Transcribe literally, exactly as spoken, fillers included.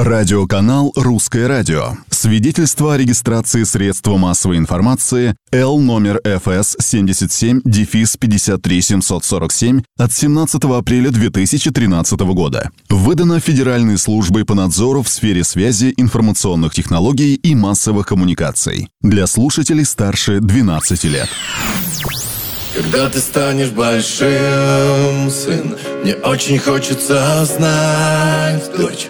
Радиоканал «Русское радио». Свидетельство о регистрации средства массовой информации Л номер эф эс семьдесят семь пятьдесят три семьсот сорок семь от семнадцатого апреля две тысячи тринадцатого года. Выдано Федеральной службой по надзору в сфере связи, информационных технологий и массовых коммуникаций. Для слушателей старше двенадцати лет. Когда ты станешь большим, сын, мне очень хочется знать, дочь,